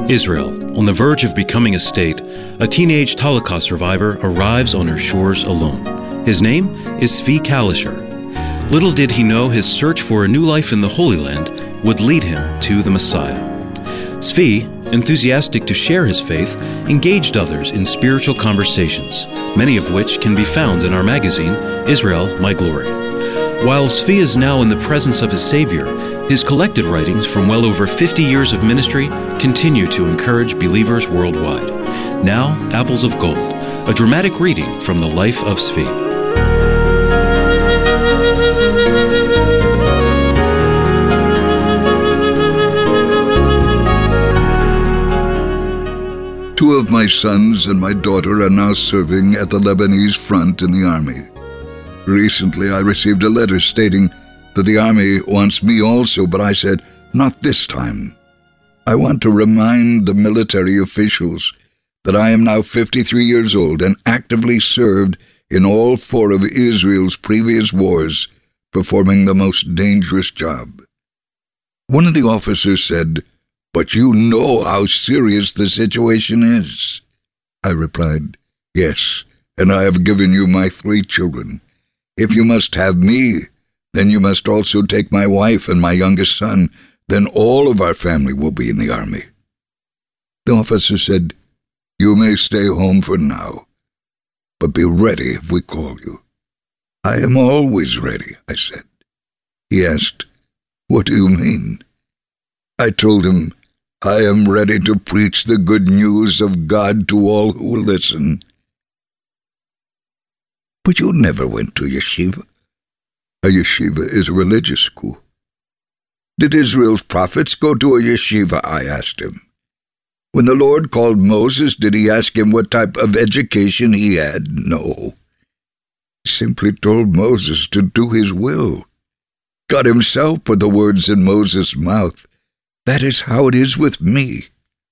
Israel, on the verge of becoming a state, a teenage Holocaust survivor arrives on her shores alone. His name is Zvi Kalisher. Little did he know his search for a new life in the Holy Land would lead him to the Messiah. Zvi, enthusiastic to share his faith, engaged others in spiritual conversations, many of which can be found in our magazine, Israel, My Glory. While Zvi is now in the presence of his Savior, his collected writings from well over 50 years of ministry continue to encourage believers worldwide. Now, Apples of Gold, a dramatic reading from the life of Zvi. Two of my sons and my daughter are now serving at the Lebanese front in the army. Recently, I received a letter stating that the army wants me also, but I said, not this time. I want to remind the military officials that I am now 53 years old and actively served in all 4 of Israel's previous wars, performing the most dangerous job. One of the officers said, "But you know how serious the situation is." I replied, "Yes, and I have given you my 3 children. If you must have me, then you must also take my wife and my youngest son. Then all of our family will be in the army." The officer said, "You may stay home for now, but be ready if we call you." "I am always ready," I said. He asked, "What do you mean?" I told him, "I am ready to preach the good news of God to all who listen." "But you never went to yeshiva." "A yeshiva is a religious school." "Did Israel's prophets go to a yeshiva?" I asked him. "When the Lord called Moses, did he ask him what type of education he had?" "No. He simply told Moses to do his will. God himself put the words in Moses' mouth. That is how it is with me."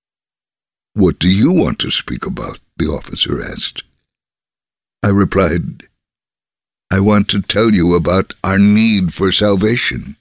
"What do you want to speak about?" the officer asked. I replied, "I want to tell you about our need for salvation."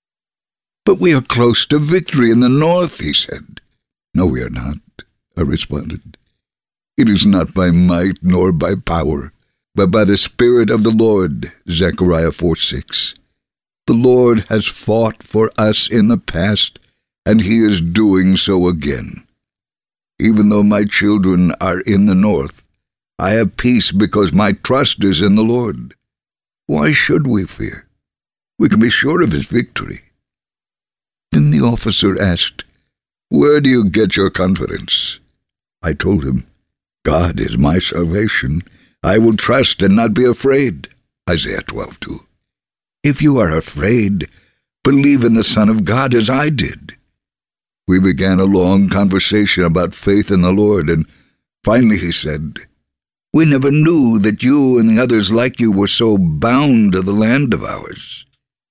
"But we are close to victory in the north," he said. "No, we are not," I responded. "It is not by might nor by power, but by the Spirit of the Lord," Zechariah 4:6. "The Lord has fought for us in the past, and he is doing so again. Even though my children are in the north, I have peace because my trust is in the Lord. Why should we fear? We can be sure of his victory." Then the officer asked, "Where do you get your confidence?" I told him, "God is my salvation. I will trust and not be afraid." Isaiah 12:2. "If you are afraid, believe in the Son of God as I did." We began a long conversation about faith in the Lord, and finally he said, "We never knew that you and the others like you were so bound to the land of ours."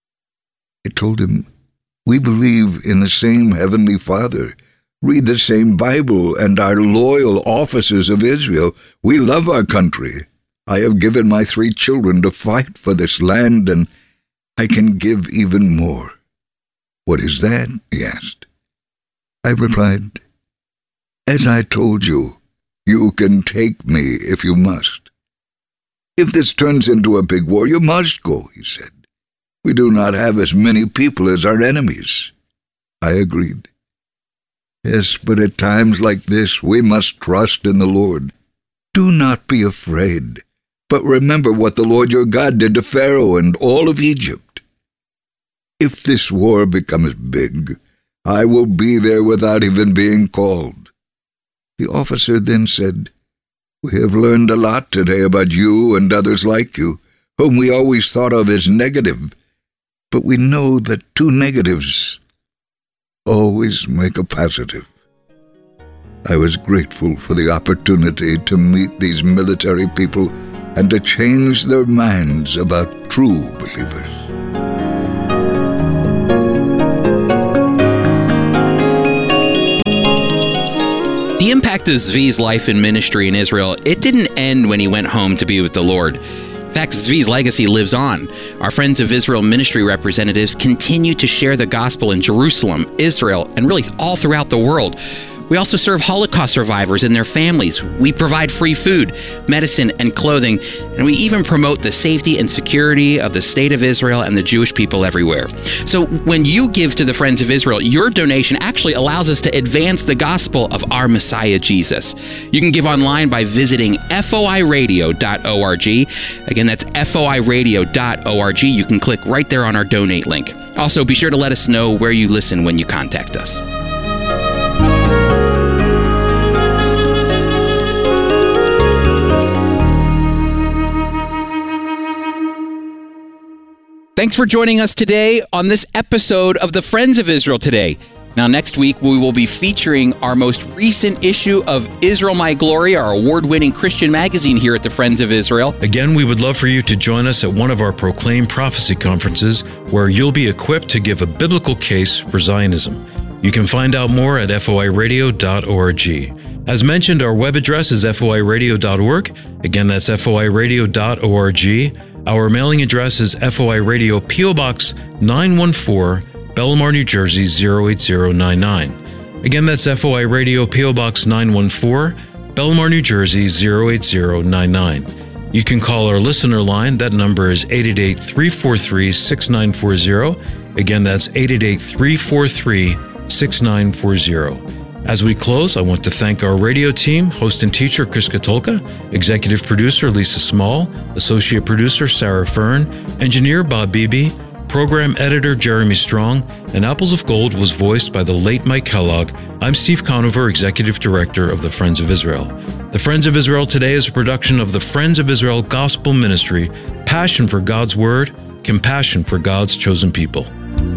I told him, "We believe in the same Heavenly Father, read the same Bible, and are loyal officers of Israel. We love our country. I have given my 3 children to fight for this land, and I can give even more." "What is that?" he asked. I replied, "As I told you, you can take me if you must. If this turns into a big war, you must go," he said. "We do not have as many people as our enemies." I agreed. "Yes, but at times like this, we must trust in the Lord. Do not be afraid, but remember what the Lord your God did to Pharaoh and all of Egypt. If this war becomes big, I will be there without even being called." The officer then said, "We have learned a lot today about you and others like you, whom we always thought of as negative, but we know that 2 negatives always make a positive." I was grateful for the opportunity to meet these military people and to change their minds about true believers. The impact of Zvi's life and ministry in Israel, it didn't end when he went home to be with the Lord. In fact, Zvi's legacy lives on. Our Friends of Israel ministry representatives continue to share the gospel in Jerusalem, Israel, and really all throughout the world. We also serve Holocaust survivors and their families. We provide free food, medicine, and clothing, and we even promote the safety and security of the State of Israel and the Jewish people everywhere. So when you give to the Friends of Israel, your donation actually allows us to advance the gospel of our Messiah, Jesus. You can give online by visiting foiradio.org. Again, that's foiradio.org. You can click right there on our donate link. Also, be sure to let us know where you listen when you contact us. Thanks for joining us today on this episode of the Friends of Israel Today. Now, next week, we will be featuring our most recent issue of Israel My Glory, our award-winning Christian magazine here at the Friends of Israel. Again, we would love for you to join us at one of our Proclaim Prophecy conferences, where you'll be equipped to give a biblical case for Zionism. You can find out more at foiradio.org. As mentioned, our web address is foiradio.org. Again, that's foiradio.org. Our mailing address is FOI Radio, P.O. Box 914, Belmar, New Jersey 08099. Again, that's FOI Radio, P.O. Box 914, Belmar, New Jersey 08099. You can call our listener line. That number is 888-343-6940. Again, that's 888-343-6940. As we close, I want to thank our radio team, host and teacher Chris Katolka, executive producer Lisa Small, associate producer Sarah Fern, engineer Bob Beebe, program editor Jeremy Strong, and Apples of Gold was voiced by the late Mike Kellogg. I'm Steve Conover, executive director of the Friends of Israel. The Friends of Israel Today is a production of the Friends of Israel Gospel Ministry, passion for God's Word, compassion for God's chosen people.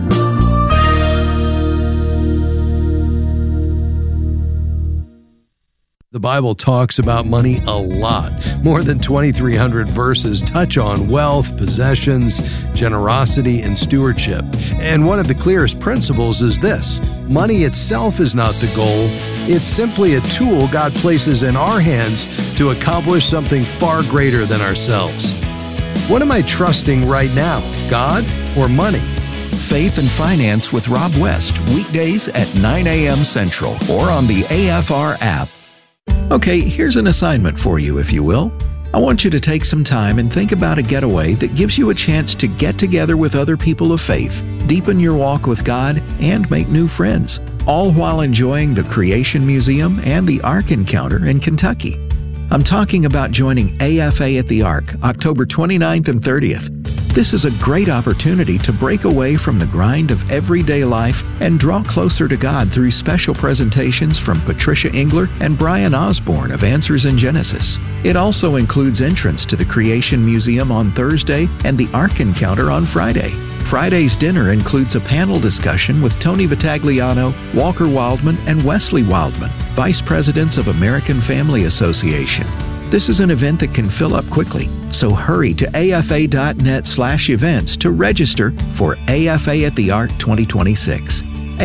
The Bible talks about money a lot. More than 2,300 verses touch on wealth, possessions, generosity, and stewardship. And one of the clearest principles is this: money itself is not the goal. It's simply a tool God places in our hands to accomplish something far greater than ourselves. What am I trusting right now, God or money? Faith and Finance with Rob West, weekdays at 9 a.m. Central or on the AFR app. Okay, here's an assignment for you, if you will. I want you to take some time and think about a getaway that gives you a chance to get together with other people of faith, deepen your walk with God, and make new friends, all while enjoying the Creation Museum and the Ark Encounter in Kentucky. I'm talking about joining AFA at the Ark, October 29th and 30th. This is a great opportunity to break away from the grind of everyday life and draw closer to God through special presentations from Patricia Engler and Brian Osborne of Answers in Genesis. It also includes entrance to the Creation Museum on Thursday and the Ark Encounter on Friday. Friday's dinner includes a panel discussion with Tony Vitagliano, Walker Wildman, and Wesley Wildman, Vice Presidents of American Family Association. This is an event that can fill up quickly, so hurry to afa.net/events to register for AFA at the Ark 2026.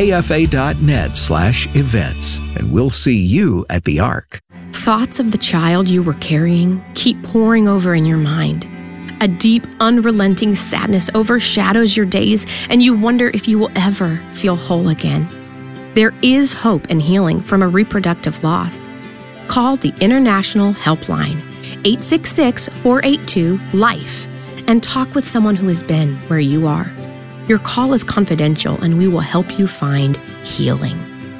afa.net/events, and we'll see you at the Ark. Thoughts of the child you were carrying keep pouring over in your mind. A deep, unrelenting sadness overshadows your days, and you wonder if you will ever feel whole again. There is hope and healing from a reproductive loss. Call the International Helpline, 866-482-LIFE, and talk with someone who has been where you are. Your call is confidential, and we will help you find healing.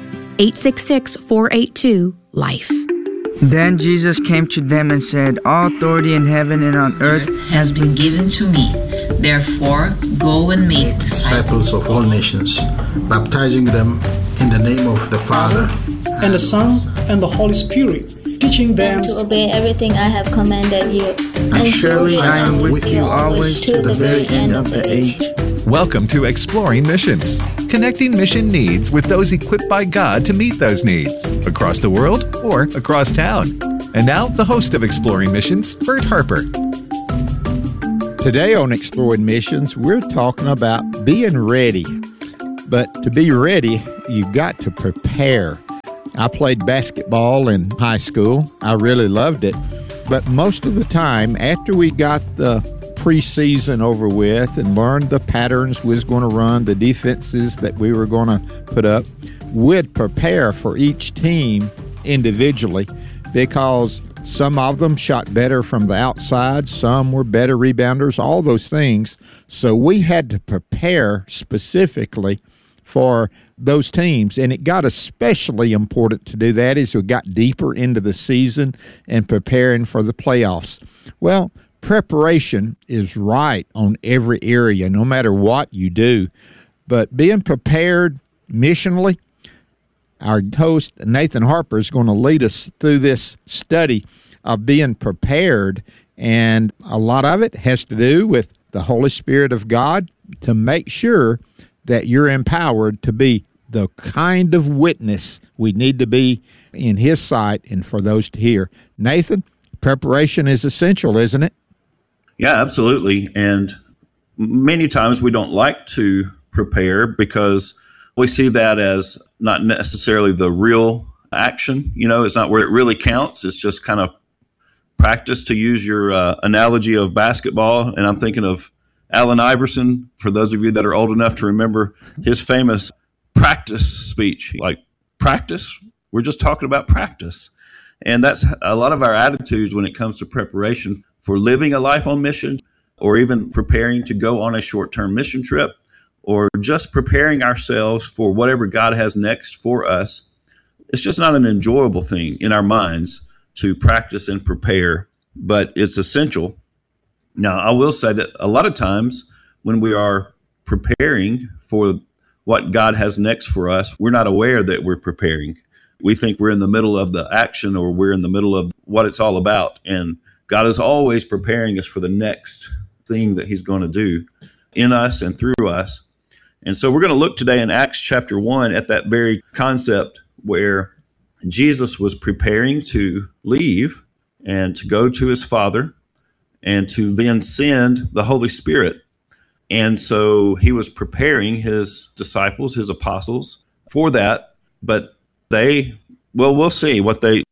866-482-LIFE. Then Jesus came to them and said, "All authority in heaven and on earth has been given to me. Therefore, go and make disciples of all nations, baptizing them in the name of the Father, and the Son, and the Holy Spirit, teaching them to obey everything I have commanded you. And surely I am with you always to the very end of the age." Welcome to Exploring Missions, connecting mission needs with those equipped by God to meet those needs, across the world or across town. And now, the host of Exploring Missions, Bert Harper. Today on Exploring Missions, we're talking about being ready. But to be ready, you've got to prepare. I played basketball in high school. I really loved it. But most of the time, after we got the preseason over with and learned the patterns we was going to run, the defenses that we were going to put up, would prepare for each team individually because some of them shot better from the outside, some were better rebounders, all those things. So we had to prepare specifically for those teams, and it got especially important to do that as we got deeper into the season and preparing for the playoffs. Well, preparation is right on every area, no matter what you do. But being prepared missionally, our host, Nathan Harper, is going to lead us through this study of being prepared, and a lot of it has to do with the Holy Spirit of God to make sure that you're empowered to be the kind of witness we need to be in His sight and for those to hear. Nathan, preparation is essential, isn't it? Yeah, absolutely. And many times we don't like to prepare because we see that as not necessarily the real action. You know, it's not where it really counts. It's just kind of practice, to use your analogy of basketball. And I'm thinking of Allen Iverson, for those of you that are old enough to remember his famous practice speech. Like, practice? We're just talking about practice. And that's a lot of our attitudes when it comes to preparation for living a life on mission, or even preparing to go on a short-term mission trip, or just preparing ourselves for whatever God has next for us. It's just not an enjoyable thing in our minds to practice and prepare, but it's essential. Now, I will say that a lot of times when we are preparing for what God has next for us, we're not aware that we're preparing. We think we're in the middle of the action, or we're in the middle of what it's all about. And God is always preparing us for the next thing that He's going to do in us and through us. And so we're going to look today in Acts chapter 1 at that very concept where Jesus was preparing to leave and to go to His Father and to then send the Holy Spirit. And so He was preparing His disciples, His apostles, for that. But we'll see what they're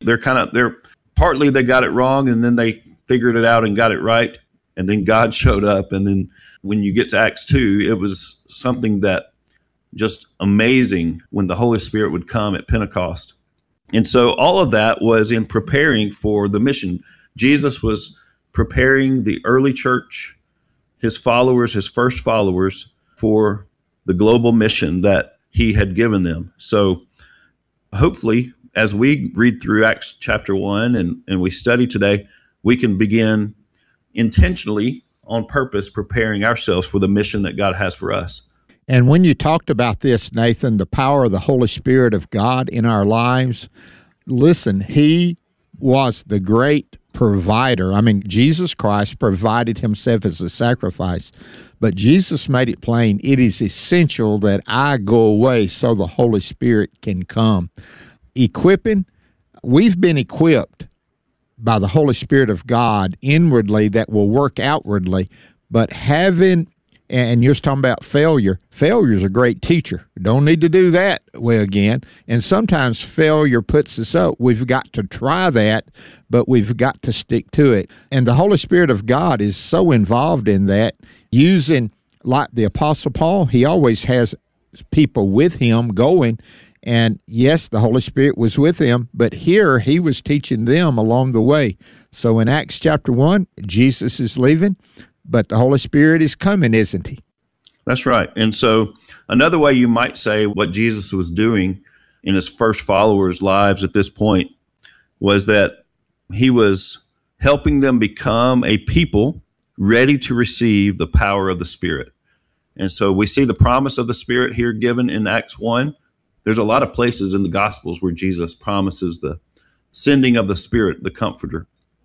partly they got it wrong, and then they figured it out and got it right. And then God showed up. And then when you get to Acts 2, it was something that just amazing when the Holy Spirit would come at Pentecost. And so all of that was in preparing for the mission. Jesus was preparing the early church, His followers, His first followers, for the global mission that He had given them. So hopefully, as we read through Acts chapter 1 and we study today, we can begin intentionally, on purpose, preparing ourselves for the mission that God has for us. And when you talked about this, Nathan, the power of the Holy Spirit of God in our lives, listen, He was the great provider. I mean, Jesus Christ provided Himself as a sacrifice, but Jesus made it plain, it is essential that I go away so the Holy Spirit can come. Equipping, we've been equipped by the Holy Spirit of God inwardly that will work outwardly, but having, and you're talking about failure. Failure is a great teacher. Don't need to do that way again. And sometimes failure puts us up. We've got to try that, but we've got to stick to it. And the Holy Spirit of God is so involved in that, using, like the Apostle Paul, he always has people with him going. And yes, the Holy Spirit was with him, but here He was teaching them along the way. So in Acts chapter 1, Jesus is leaving, but the Holy Spirit is coming, isn't He? That's right. And so another way you might say what Jesus was doing in His first followers' lives at this point was that He was helping them become a people ready to receive the power of the Spirit. And so we see the promise of the Spirit here given in Acts 1. There's a lot of places in the Gospels where Jesus promises the sending of the Spirit, the Comforter.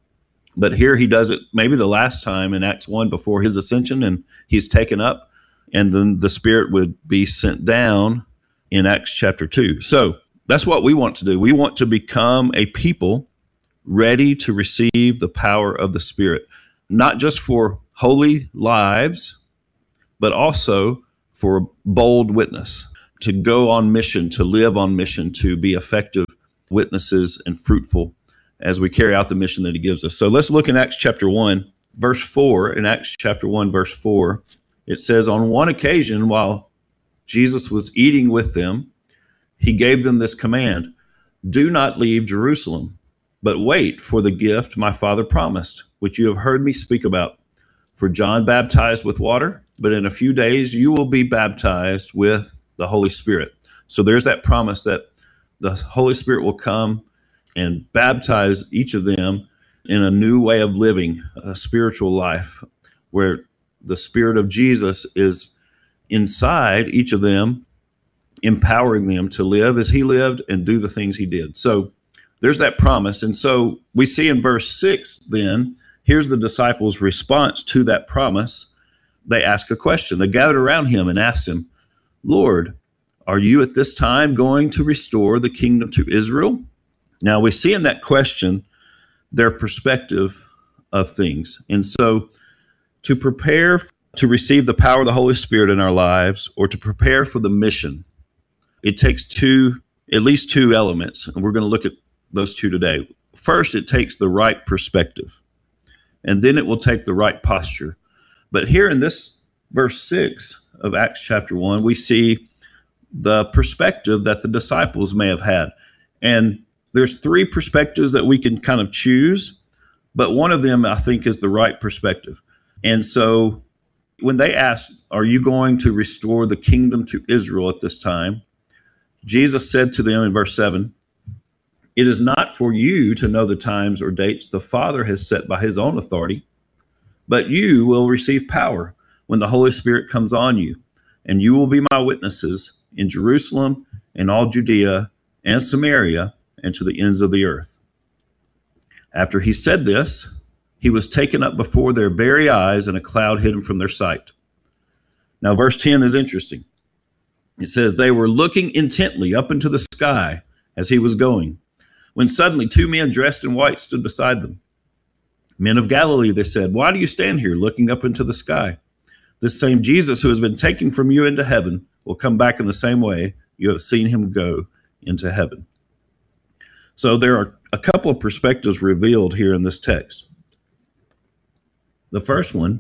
But here He does it maybe the last time in Acts 1 before His ascension, and He's taken up, and then the Spirit would be sent down in Acts chapter 2. So that's what we want to do. We want to become a people ready to receive the power of the Spirit, not just for holy lives, but also for bold witness, to go on mission, to live on mission, to be effective witnesses and fruitful as we carry out the mission that He gives us. So let's look in Acts chapter 1, verse 4. In Acts chapter 1, verse 4, it says, on one occasion while Jesus was eating with them, he gave them this command: do not leave Jerusalem, but wait for the gift my Father promised, which you have heard me speak about. For John baptized with water, but in a few days you will be baptized with the Holy Spirit. So there's that promise that the Holy Spirit will come and baptize each of them in a new way of living, a spiritual life, where the Spirit of Jesus is inside each of them, empowering them to live as he lived and do the things he did. So there's that promise. And so we see in verse 6 then, here's the disciples' response to that promise. They ask a question. They gathered around him and asked him, Lord, are you at this time going to restore the kingdom to Israel? Now we see in that question their perspective of things. And so to prepare to receive the power of the Holy Spirit in our lives, or to prepare for the mission, it takes at least two elements. And we're going to look at those two today. First, it takes the right perspective, and then it will take the right posture. But here in this verse 6 of Acts chapter 1, we see the perspective that the disciples may have had. And there's three perspectives that we can kind of choose, but one of them, I think, is the right perspective. And so when they asked, are you going to restore the kingdom to Israel at this time? Jesus said to them in verse 7, it is not for you to know the times or dates the Father has set by his own authority, but you will receive power when the Holy Spirit comes on you, and you will be my witnesses in Jerusalem and all Judea and Samaria and to the ends of the earth. After he said this, he was taken up before their very eyes, and a cloud hid him from their sight. Now, verse 10 is interesting. It says, they were looking intently up into the sky as he was going, when suddenly two men dressed in white stood beside them. Men of Galilee, they said, why do you stand here looking up into the sky? This same Jesus who has been taken from you into heaven will come back in the same way you have seen him go into heaven. So there are a couple of perspectives revealed here in this text. The first one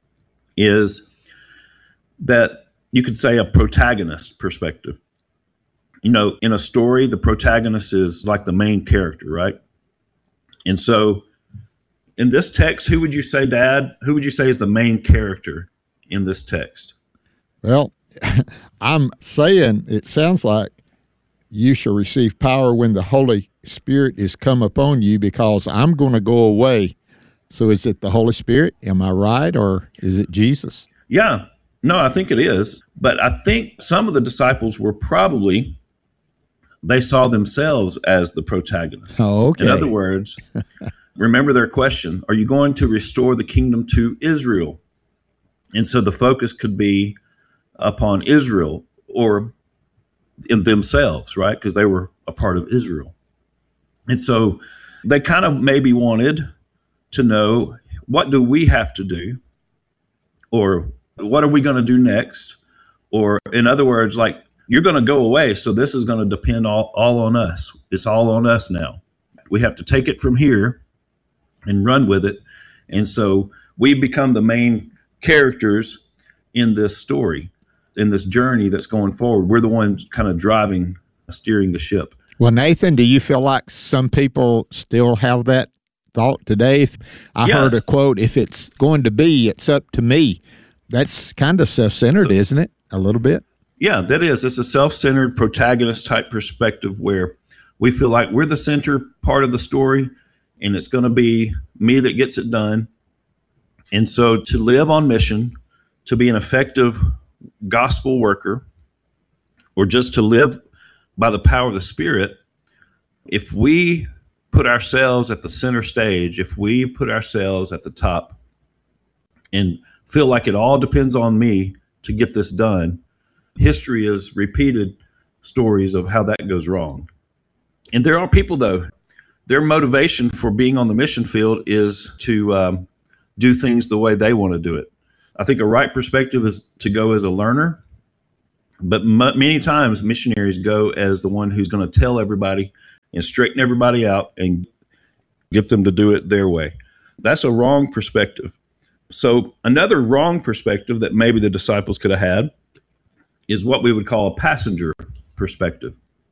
is that you could say a protagonist perspective. You know, in a story, the protagonist is like the main character, right? And so in this text, who would you say, Dad, who would you say is the main character in this text? Well, I'm saying it sounds like you shall receive power when the Holy Spirit is come upon you, because I'm going to go away. So is it the Holy Spirit? Am I right? Or is it Jesus? Yeah. No, I think it is. But I think some of the disciples were probably, they saw themselves as the protagonist. Oh, okay. In other words, remember their question, are you going to restore the kingdom to Israel? And so the focus could be upon Israel, or in themselves, right? Because they were a part of Israel. And so they kind of maybe wanted to know, what do we have to do? Or what are we going to do next? Or in other words, like, you're going to go away, so this is going to depend all on us. It's all on us now. We have to take it from here and run with it. And so we become the main characters in this story, in this journey that's going forward. We're the ones kind of driving, steering the ship. Well, Nathan, do you feel like some people still have that thought today? I heard a quote, if it's going to be, it's up to me. That's kind of self-centered, isn't it? A little bit? Yeah, that is. It's a self-centered protagonist type perspective where we feel like we're the center part of the story, and it's going to be me that gets it done. And so to live on mission, to be an effective gospel worker, or just to live by the power of the Spirit, if we put ourselves at the center stage, if we put ourselves at the top and feel like it all depends on me to get this done, history has repeated stories of how that goes wrong. And there are people, though, their motivation for being on the mission field is to do things the way they want to do it. I think a right perspective is to go as a learner, but many times missionaries go as the one who's going to tell everybody and straighten everybody out and get them to do it their way. That's a wrong perspective. So another wrong perspective that maybe the disciples could have had is what we would call a passenger perspective.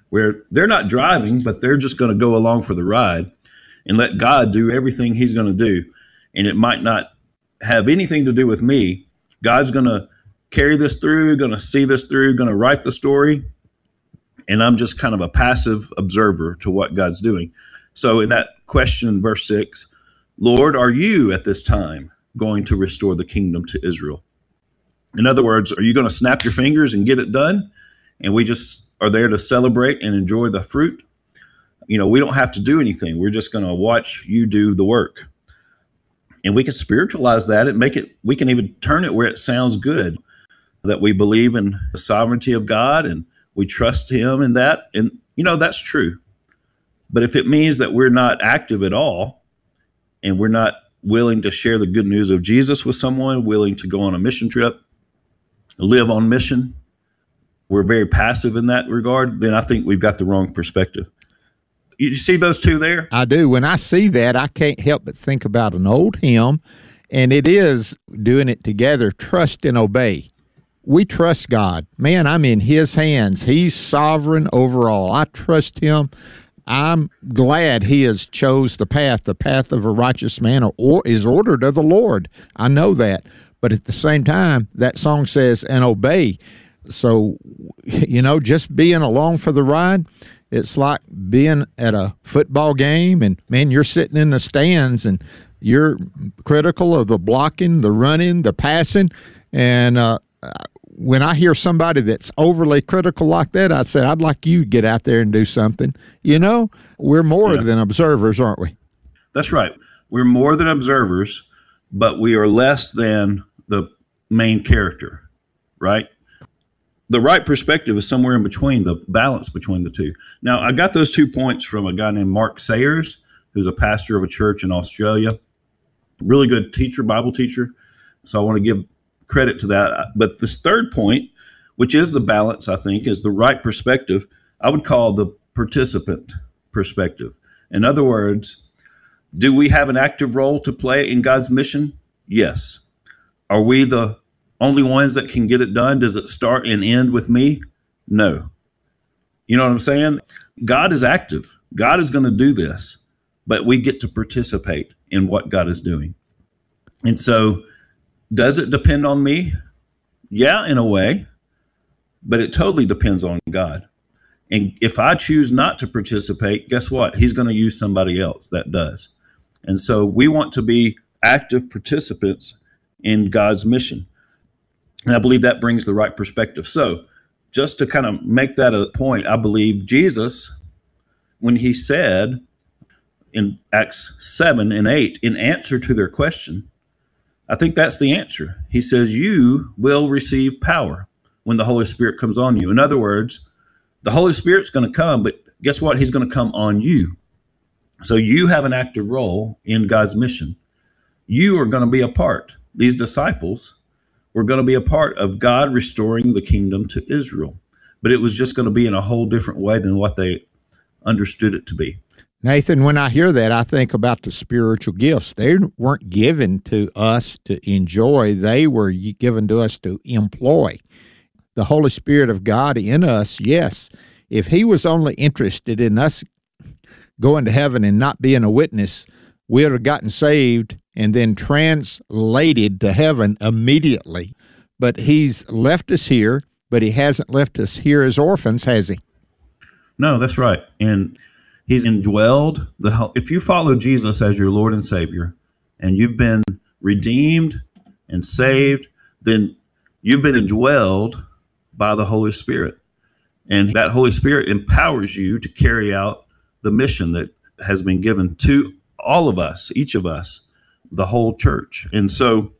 where they're not driving, but they're just going to go along for the ride and let God do everything he's going to do. And it might not have anything to do with me. God's going to carry this through, going to see this through, going to write the story. And I'm just kind of a passive observer to what God's doing. So in that question in verse 6, Lord, are you at this time going to restore the kingdom to Israel? In other words, are you going to snap your fingers and get it done? And we just are there to celebrate and enjoy the fruit? You know, we don't have to do anything. We're just going to watch you do the work. And we can spiritualize that and make it, we can even turn it where it sounds good, that we believe in the sovereignty of God and we trust him in that. And, you know, that's true. But if it means that we're not active at all and we're not willing to share the good news of Jesus with someone, willing to go on a mission trip, live on mission, we're very passive in that regard, then I think we've got the wrong perspective. You see those two there? I do. When I see that, I can't help but think about an old hymn, and it is doing it together, trust and obey. We trust God. Man, I'm in his hands. He's sovereign over all. I trust him. I'm glad he has chose the path of a righteous man or is ordered of the Lord. I know that. But at the same time, that song says, and obey. So, you know, just being along for the ride, it's like being at a football game and, man, you're sitting in the stands and you're critical of the blocking, the running, the passing. And when I hear somebody that's overly critical like that, I said, I'd like you to get out there and do something. You know, we're more than observers, aren't we? That's right. We're more than observers, but we are less than the main character, right? The right perspective is somewhere in between, the balance between the two. Now, I got those 2 points from a guy named Mark Sayers, who's a pastor of a church in Australia. Really good teacher, Bible teacher. So I want to give credit to that. But this third point, which is the balance, I think, is the right perspective, I would call the participant perspective. In other words, do we have an active role to play in God's mission? Yes. Are we the only ones that can get it done? Does it start and end with me? No. You know what I'm saying? God is active. God is going to do this, but we get to participate in what God is doing. And so, does it depend on me? Yeah, in a way, but it totally depends on God. And if I choose not to participate, guess what? He's going to use somebody else that does. And so we want to be active participants in God's mission. And I believe that brings the right perspective. So just to kind of make that a point, I believe Jesus, when he said in Acts 7 and 8, in answer to their question, I think that's the answer. He says, you will receive power when the Holy Spirit comes on you. In other words, the Holy Spirit's going to come, but guess what? He's going to come on you. So you have an active role in God's mission. You are going to be a part. These disciples were going to be a part of God restoring the kingdom to Israel. But it was just going to be in a whole different way than what they understood it to be. Nathan, when I hear that, I think about the spiritual gifts. They weren't given to us to enjoy. They were given to us to employ. The Holy Spirit of God in us, yes. If he was only interested in us going to heaven and not being a witness, we would have gotten saved and then translated to heaven immediately. But he's left us here, but he hasn't left us here as orphans, has he? No, that's right. And he's indwelled. If you follow Jesus as your Lord and Savior, and you've been redeemed and saved, then you've been indwelled by the Holy Spirit. And that Holy Spirit empowers you to carry out the mission that has been given to all of us, each of us, the whole church. And so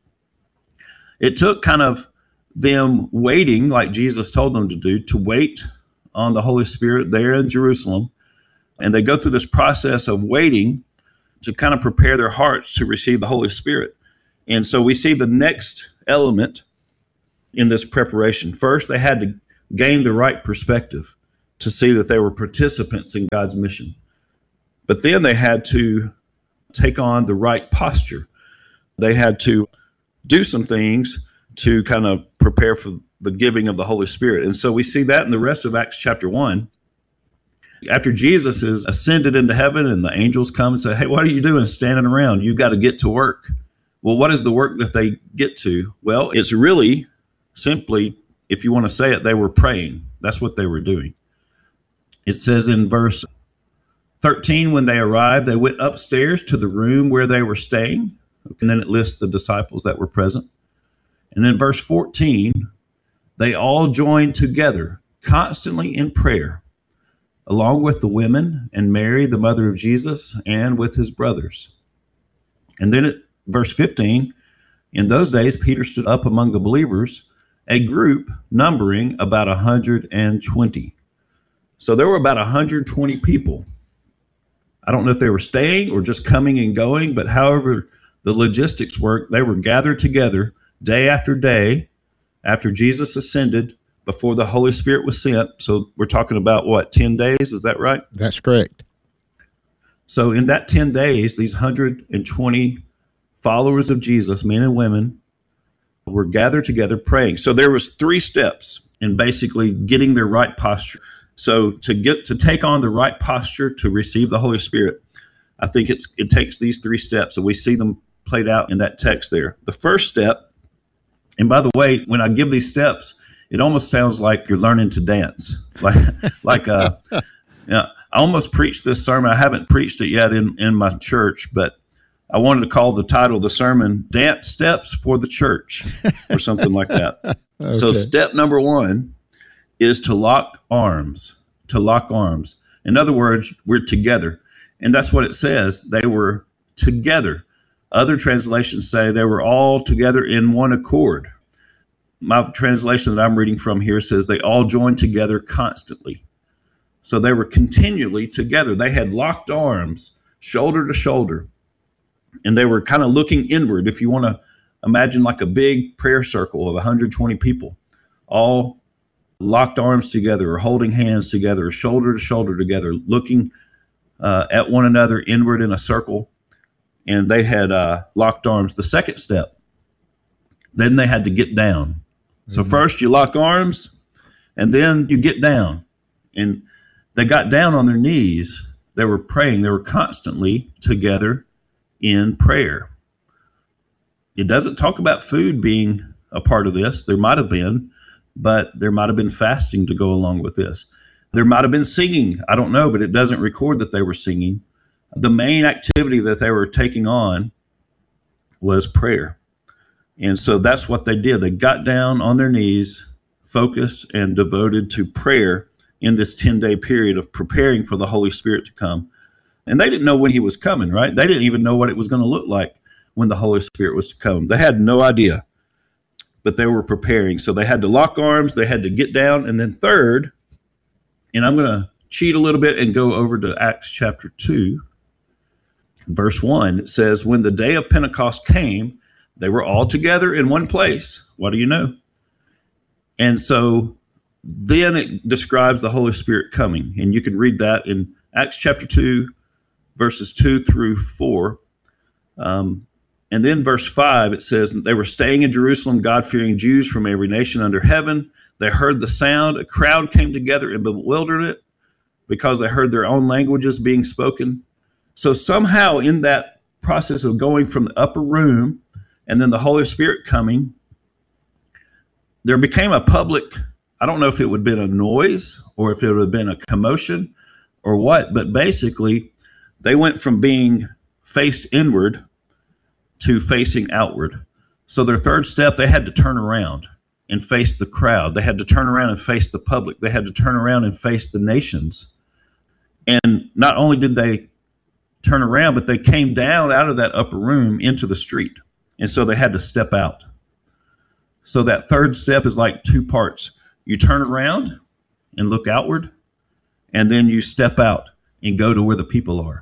it took kind of them waiting, like Jesus told them to do, to wait on the Holy Spirit there in Jerusalem. And they go through this process of waiting to kind of prepare their hearts to receive the Holy Spirit. And so we see the next element in this preparation. First, they had to gain the right perspective to see that they were participants in God's mission. But then they had to take on the right posture. They had to do some things to kind of prepare for the giving of the Holy Spirit. And so we see that in the rest of Acts chapter 1. After Jesus is ascended into heaven and the angels come and say, hey, what are you doing standing around? You got to get to work. Well, what is the work that they get to? Well, it's really simply, if you want to say it, they were praying. That's what they were doing. It says in verse 13, when they arrived, they went upstairs to the room where they were staying. And then it lists the disciples that were present. And then verse 14, they all joined together constantly in prayer, along with the women and Mary, the mother of Jesus, and with his brothers. And then at verse 15, in those days, Peter stood up among the believers, a group numbering about 120. So there were about 120 people. I don't know if they were staying or just coming and going, but however the logistics worked, they were gathered together day after day after Jesus ascended, before the Holy Spirit was sent. So we're talking about what, 10 days? Is that right? That's correct. So in that 10 days, these 120 followers of Jesus, men and women, were gathered together praying. So there was 3 steps in basically getting their right posture. So to take on the right posture to receive the Holy Spirit, I think it takes these 3 steps, and we see them played out in that text there. The first step, and by the way, when I give these steps, it almost sounds like you're learning to dance. I almost preached this sermon. I haven't preached it yet in my church, but I wanted to call the title of the sermon Dance Steps for the Church or something like that. Okay. So step number 1 is to lock arms, In other words, we're together. And that's what it says. They were together. Other translations say they were all together in one accord. My translation that I'm reading from here says they all joined together constantly. So they were continually together. They had locked arms, shoulder to shoulder, and they were kind of looking inward. If you want to imagine like a big prayer circle of 120 people, all locked arms together or holding hands together or shoulder to shoulder together, looking at one another inward in a circle, and they had locked arms. The second step, then they had to get down. So first you lock arms, and then you get down. And they got down on their knees. They were praying. They were constantly together in prayer. It doesn't talk about food being a part of this. There might have been, but there might have been fasting to go along with this. There might have been singing. I don't know, but it doesn't record that they were singing. The main activity that they were taking on was prayer. And so that's what they did. They got down on their knees, focused and devoted to prayer in this 10-day period of preparing for the Holy Spirit to come. And they didn't know when he was coming, right? They didn't even know what it was going to look like when the Holy Spirit was to come. They had no idea, but they were preparing. So they had to lock arms, they had to get down. And then third, and I'm going to cheat a little bit and go over to Acts chapter 2, verse 1. It says, when the day of Pentecost came, they were all together in one place. What do you know? And so then it describes the Holy Spirit coming. And you can read that in Acts chapter 2, verses 2 through 4. And then verse 5, it says, they were staying in Jerusalem, God-fearing Jews from every nation under heaven. They heard the sound. A crowd came together in bewilderment because they heard their own languages being spoken. So somehow in that process of going from the upper room and then the Holy Spirit coming, there became a public, I don't know if it would have been a noise or if it would have been a commotion or what, but basically they went from being faced inward to facing outward. So their third step, they had to turn around and face the crowd. They had to turn around and face the public. They had to turn around and face the nations. And not only did they turn around, but they came down out of that upper room into the street. And so they had to step out. So that third step is like 2 parts. You turn around and look outward, and then you step out and go to where the people are.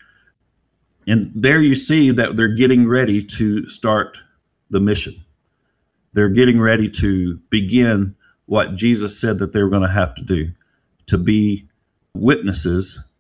And there you see that they're getting ready to start the mission. They're getting ready to begin what Jesus said that they were going to have to do, to be witnesses